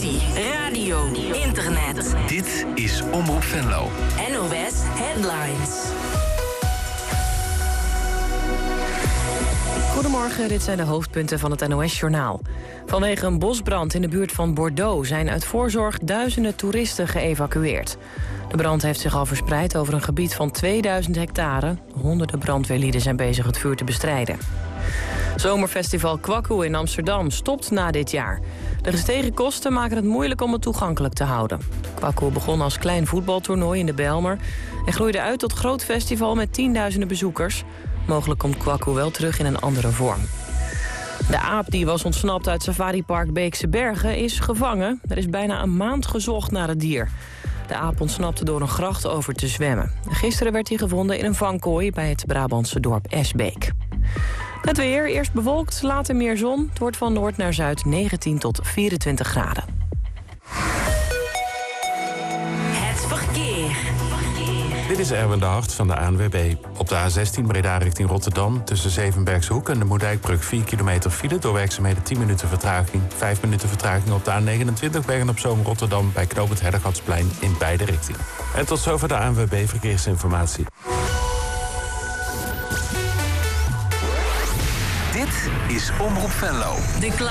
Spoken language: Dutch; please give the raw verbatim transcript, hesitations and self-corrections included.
televisie, radio, internet. Dit is Omroep Venlo. N O S Headlines. Goedemorgen, dit zijn de hoofdpunten van het N O S-journaal. Vanwege een bosbrand in de buurt van Bordeaux zijn uit voorzorg duizenden toeristen geëvacueerd. De brand heeft zich al verspreid over een gebied van tweeduizend hectare. Honderden brandweerlieden zijn bezig het vuur te bestrijden. Zomerfestival Kwaku in Amsterdam stopt na dit jaar. De gestegen kosten maken het moeilijk om het toegankelijk te houden. Kwaku begon als klein voetbaltoernooi in de Bijlmer en groeide uit tot groot festival met tienduizenden bezoekers. Mogelijk komt Kwaku wel terug in een andere vorm. De aap die was ontsnapt uit safaripark Beekse Bergen is gevangen. Er is bijna een maand gezocht naar het dier. De aap ontsnapte door een gracht over te zwemmen. Gisteren werd hij gevonden in een vangkooi bij het Brabantse dorp Esbeek. Het weer, eerst bewolkt, later meer zon. Het wordt van noord naar zuid negentien tot vierentwintig graden. Het verkeer. Dit is Erwin de Hart van de A N W B. Op de A zestien Breda richting Rotterdam tussen Zevenbergse Hoek en de Moerdijkbrug vier kilometer file. Door werkzaamheden tien minuten vertraging. vijf minuten vertraging op de A negenentwintig Bergen-op-Zoom Rotterdam bij knooppunt Herdegatsplein in beide richtingen. En tot zover de A N W B Verkeersinformatie. Dit is Omroep Venlo. De